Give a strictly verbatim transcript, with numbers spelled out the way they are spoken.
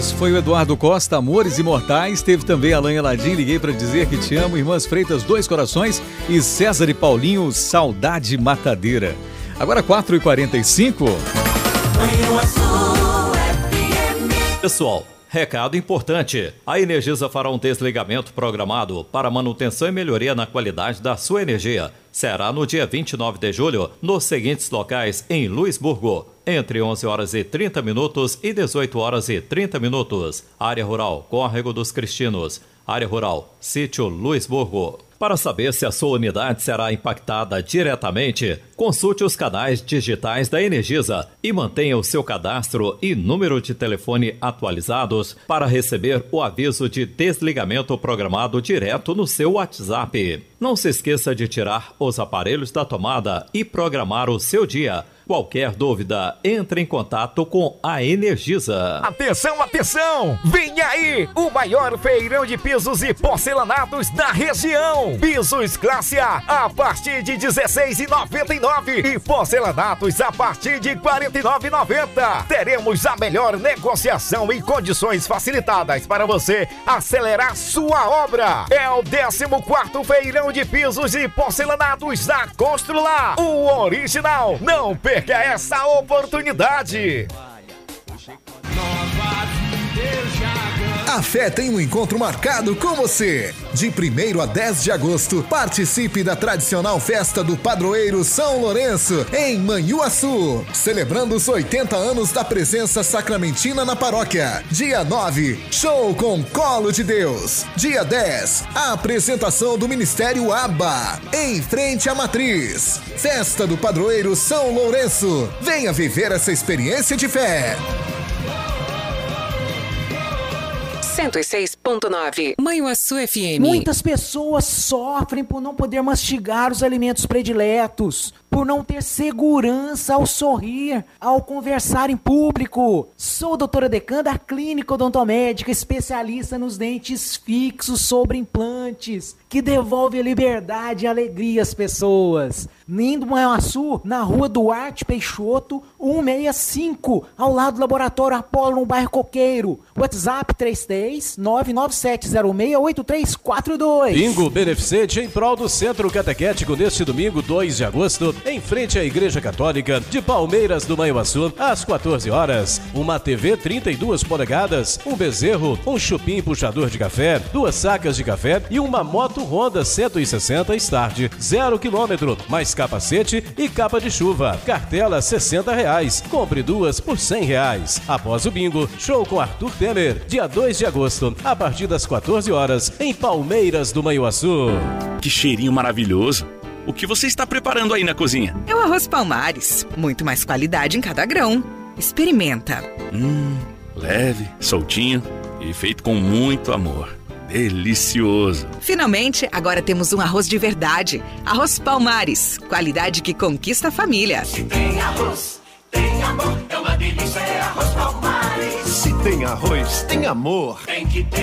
Amores, foi o Eduardo Costa, Amores Imortais. Teve também a Lanha Ladim, Liguei Pra Dizer Que Te Amo. Irmãs Freitas, Dois Corações. E César e Paulinho, Saudade Matadeira. Agora quatro e quarenta e cinco. Pessoal, recado importante. A Energisa fará um desligamento programado para manutenção e melhoria na qualidade da sua energia. Será no dia vinte e nove de julho, nos seguintes locais em Luisburgo, entre onze horas e trinta minutos e dezoito horas e trinta minutos. Área Rural, Córrego dos Cristinos. Área Rural, Sítio Luisburgo. Para saber se a sua unidade será impactada diretamente, consulte os canais digitais da Energisa e mantenha o seu cadastro e número de telefone atualizados para receber o aviso de desligamento programado direto no seu WhatsApp. Não se esqueça de tirar os aparelhos da tomada e programar o seu dia. Qualquer dúvida, entre em contato com a Energisa. Atenção, atenção! Vem aí o maior feirão de pisos e porcelanatos da região. Pisos classe A a partir de dezesseis reais e noventa e nove centavos e porcelanatos a partir de quarenta e nove reais e noventa centavos. Teremos a melhor negociação e condições facilitadas para você acelerar sua obra. É o décimo quarto feirão de pisos e porcelanatos da Constrular, o original. Não perca essa oportunidade. A fé tem um encontro marcado com você. De primeiro a dez de agosto, participe da tradicional festa do padroeiro São Lourenço, em Manhuaçu, celebrando os oitenta anos da presença sacramentina na paróquia. Dia nove, show com Colo de Deus. Dia dez, a apresentação do Ministério ABA, em frente à Matriz. Festa do padroeiro São Lourenço. Venha viver essa experiência de fé. cento e seis ponto nove Manhuaçu F M. Muitas pessoas sofrem por não poder mastigar os alimentos prediletos, por não ter segurança ao sorrir, ao conversar em público. Sou a doutora Decan da Clínica Odontomédica, especialista nos dentes fixos sobre implantes, que devolve a liberdade e alegria às pessoas. Lindo Manhuaçu, na rua Duarte Peixoto, cento e sessenta e cinco, ao lado do Laboratório Apolo, no bairro Coqueiro. WhatsApp três três nove nove sete zero seis oito três quatro dois. Bingo beneficente em prol do Centro Catequético neste domingo, dois de agosto, em frente à Igreja Católica de Palmeiras do Manhuaçu, às quatorze horas. Uma T V trinta e duas polegadas, um bezerro, um chupim puxador de café, duas sacas de café e uma moto Honda cento e sessenta Start, zero quilômetro, mais capacete e capa de chuva. Cartela sessenta reais. Compre duas por cem reais. Após o bingo, show com Arthur Temer, dia dois de agosto, a partir das quatorze horas, em Palmeiras do Manhuaçu. Que cheirinho maravilhoso! O que você está preparando aí na cozinha? É o arroz Palmares. Muito mais qualidade em cada grão. Experimenta. Hum, leve, soltinho e feito com muito amor. Delicioso. Finalmente, agora temos um arroz de verdade. Arroz Palmares. Qualidade que conquista a família. Se tem arroz, tem amor. É uma delícia, é arroz Palmares. Se tem arroz, tem amor. Tem que ter.